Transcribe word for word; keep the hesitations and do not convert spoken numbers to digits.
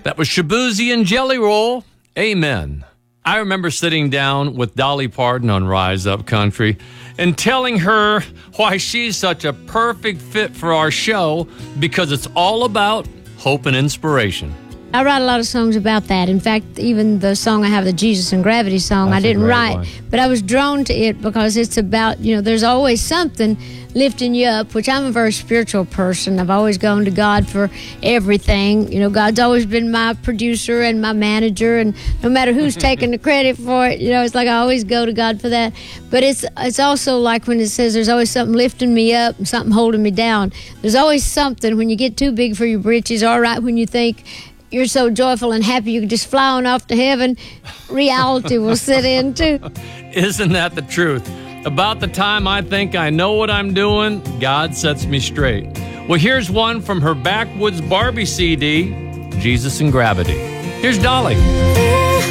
That was Shaboozey and Jelly Roll. Amen. I remember sitting down with Dolly Parton on Rise Up Country and telling her why she's such a perfect fit for our show because it's all about hope and inspiration. I write a lot of songs about that. In fact, even the song I have, the Jesus and Gravity song, That's I didn't write, one. but I was drawn to it because it's about, you know, there's always something lifting you up, which I'm a very spiritual person. I've always gone to God for everything. You know, God's always been my producer and my manager, and no matter who's taking the credit for it, you know, it's like I always go to God for that. But it's it's also like when it says there's always something lifting me up and something holding me down. There's always something when you get too big for your britches, all right, when you think you're so joyful and happy you can just fly on off to heaven, reality will sit in too. Isn't that the truth? About the time I think I know what I'm doing, God sets me straight. Well, here's one from her Backwoods Barbie C D, Jesus and Gravity. Here's Dolly.